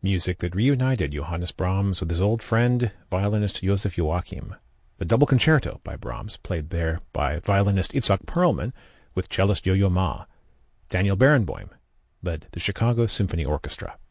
music that reunited Johannes Brahms with his old friend, violinist Joseph Joachim. The double concerto by Brahms, played there by violinist Itzhak Perlman with cellist Yo-Yo Ma. Daniel Barenboim led the Chicago Symphony Orchestra.